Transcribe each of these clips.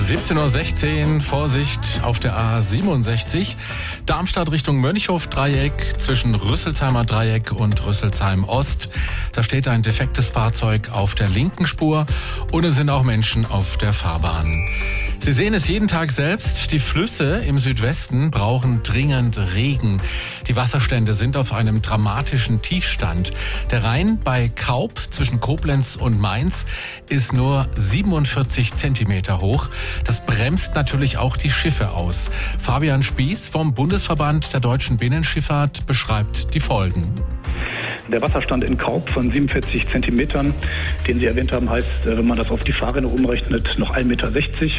17:16 Uhr, Vorsicht auf der A67. Darmstadt Richtung Mönchhof-Dreieck zwischen Rüsselsheimer Dreieck und Rüsselsheim Ost. Da steht ein defektes Fahrzeug auf der linken Spur und es sind auch Menschen auf der Fahrbahn. Sie sehen es jeden Tag selbst. Die Flüsse im Südwesten brauchen dringend Regen. Die Wasserstände sind auf einem dramatischen Tiefstand. Der Rhein bei Kaup zwischen Koblenz und Mainz ist nur 47 Zentimeter hoch. Das bremst natürlich auch die Schiffe aus. Fabian Spieß vom Bundesverband der deutschen Binnenschifffahrt beschreibt die Folgen. Der Wasserstand in Kaup von 47 Zentimetern, den Sie erwähnt haben, heißt, wenn man das auf die Fahrrinne umrechnet, noch 1,60 Meter.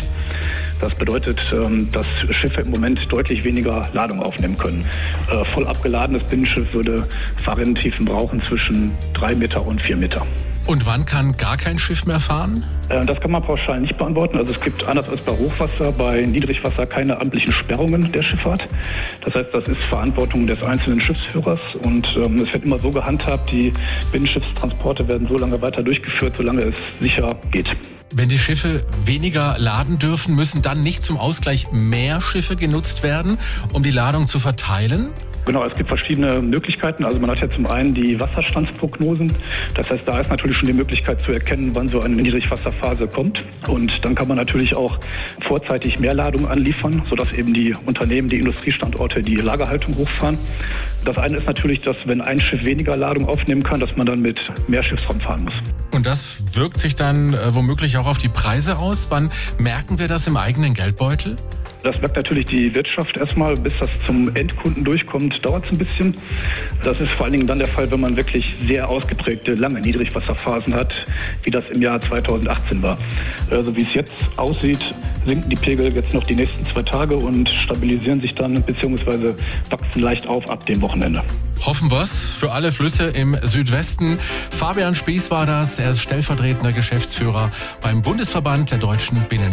Das bedeutet, dass Schiffe im Moment deutlich weniger Ladung aufnehmen können. Voll abgeladenes Binnenschiff würde Fahrrinnentiefen brauchen zwischen 3 Meter und 4 Meter. Und wann kann gar kein Schiff mehr fahren? Das kann man pauschal nicht beantworten. Also es gibt anders als bei Hochwasser, bei Niedrigwasser keine amtlichen Sperrungen der Schifffahrt. Das heißt, das ist Verantwortung des einzelnen Schiffsführers und es wird immer so gehandhabt, die Binnenschiffstransporte werden so lange weiter durchgeführt, solange es sicher geht. Wenn die Schiffe weniger laden dürfen, müssen dann nicht zum Ausgleich mehr Schiffe genutzt werden, um die Ladung zu verteilen? Genau, es gibt verschiedene Möglichkeiten. Also man hat ja zum einen die Wasserstandsprognosen. Das heißt, da ist natürlich schon die Möglichkeit zu erkennen, wann so eine Niedrigwasserphase kommt. Und dann kann man natürlich auch vorzeitig mehr Ladung anliefern, sodass eben die Unternehmen, die Industriestandorte die Lagerhaltung hochfahren. Das eine ist natürlich, dass wenn ein Schiff weniger Ladung aufnehmen kann, dass man dann mit mehr Schiffsraum fahren muss. Und das wirkt sich dann womöglich auch auf die Preise aus? Wann merken wir das im eigenen Geldbeutel? Das merkt natürlich die Wirtschaft erstmal, bis das zum Endkunden durchkommt, dauert es ein bisschen. Das ist vor allen Dingen dann der Fall, wenn man wirklich sehr ausgeprägte, lange Niedrigwasserphasen hat, wie das im Jahr 2018 war. Also wie es jetzt aussieht, sinken die Pegel jetzt noch die nächsten 2 Tage und stabilisieren sich dann bzw. wachsen leicht auf ab dem Wochenende. Hoffen wir's für alle Flüsse im Südwesten. Fabian Spieß war das, er ist stellvertretender Geschäftsführer beim Bundesverband der deutschen Binnenschifffahrt.